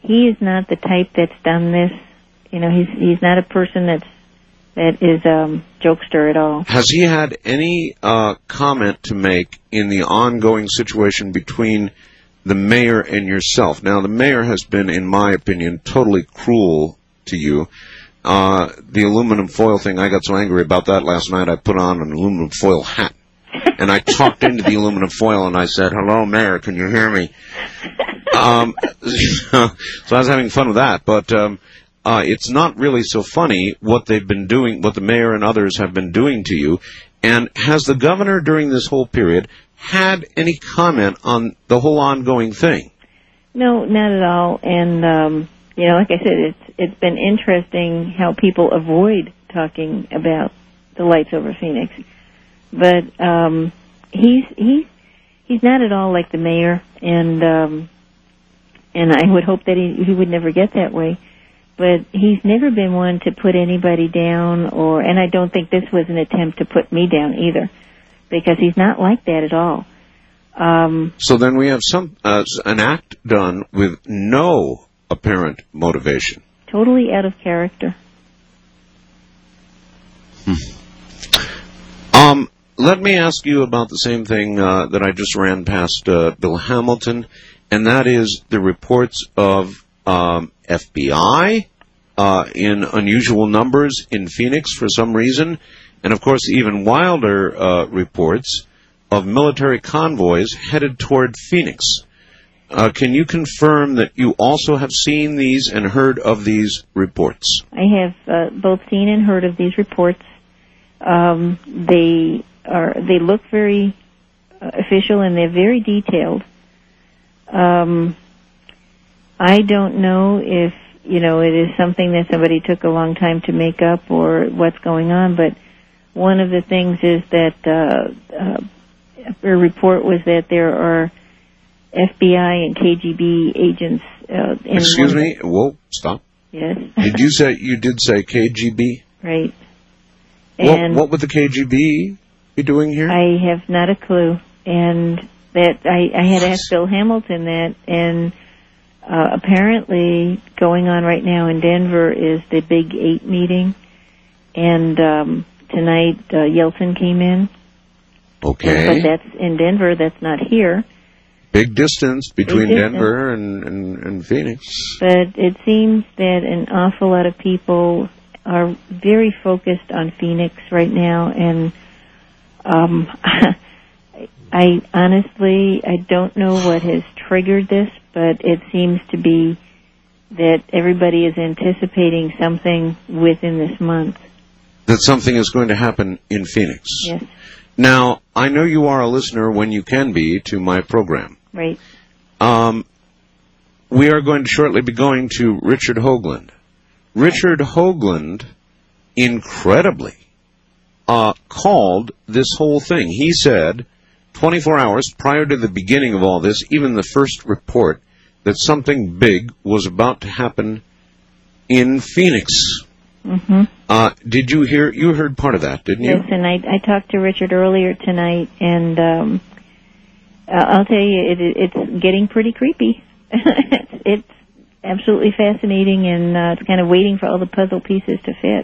he is not the type that's done this. You know, he's not a person that is jokester at all. Has he had any comment to make in the ongoing situation between the mayor and yourself? Now, the mayor has been, in my opinion, totally cruel to you. The aluminum foil thing, I got so angry about that last night, I put on an aluminum foil hat. And I talked into the aluminum foil and I said, "Hello, Mayor, can you hear me?" So I was having fun with that. But it's not really so funny what they've been doing, what the mayor and others have been doing to you. And has the governor during this whole period had any comment on the whole ongoing thing? No, not at all. And, you know, like I said, it's been interesting how people avoid talking about the lights over Phoenix. But he's not at all like the mayor, and I would hope that he would never get that way. But he's never been one to put anybody down, and I don't think this was an attempt to put me down either, because he's not like that at all. So then we have an act done with no apparent motivation. Totally out of character. Let me ask you about the same thing that I just ran past Bill Hamilton, and that is the reports of FBI in unusual numbers in Phoenix for some reason, and of course even wilder reports of military convoys headed toward Phoenix. Can you confirm that you also have seen these and heard of these reports? I have both seen and heard of these reports. They look very official and they're very detailed. I don't know if, you know, it is something that somebody took a long time to make up or what's going on, but one of the things is that a report was that there are FBI and KGB agents in Excuse me? Whoa, stop. Yes. You did say KGB? Right. And what would the KGB be doing here? I have not a clue. And that I had asked Bill Hamilton that, and apparently going on right now in Denver is the Big 8 meeting, and tonight Yeltsin came in. Okay. But that's in Denver, that's not here. Big distance between Denver and Phoenix. But it seems that an awful lot of people are very focused on Phoenix right now, and I honestly don't know what has triggered this, but it seems to be that everybody is anticipating something within this month. That something is going to happen in Phoenix. Yes. Now, I know you are a listener when you can be to my program. Right. We are going to shortly be going to Richard Hoagland. Richard Hoagland, incredibly, called this whole thing. He said 24 hours prior to the beginning of all this, even the first report, that something big was about to happen in Phoenix. Mm-hmm. Did you hear? You heard part of that, didn't you? Yes, and I talked to Richard earlier tonight, and I'll tell you, it's getting pretty creepy. It's absolutely fascinating, and it's kind of waiting for all the puzzle pieces to fit.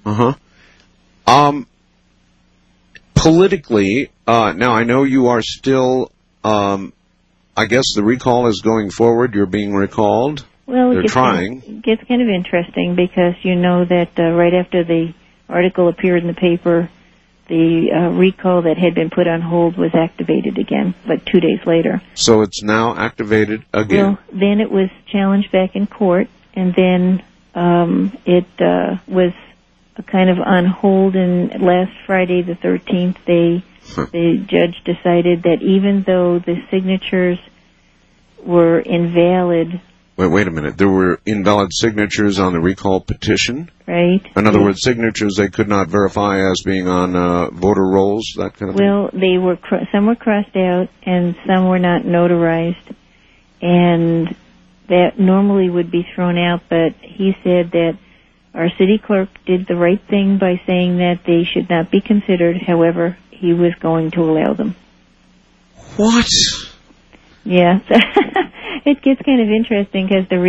Politically, now I know you are still, I guess the recall is going forward. You're being recalled. Well, they're trying. It gets kind of interesting because you know that right after the article appeared in the paper, the recall that had been put on hold was activated again, like 2 days later. So it's now activated again? Well, then it was challenged back in court, and then it was kind of on hold, and last Friday the 13th, the judge decided that even though the signatures were invalid... Wait a minute. There were invalid signatures on the recall petition? Right. In other words, signatures they could not verify as being on voter rolls, that kind of thing? Well, they were some were crossed out and some were not notarized, and that normally would be thrown out, but he said that our city clerk did the right thing by saying that they should not be considered. However, he was going to allow them. What? Yeah. It gets kind of interesting because the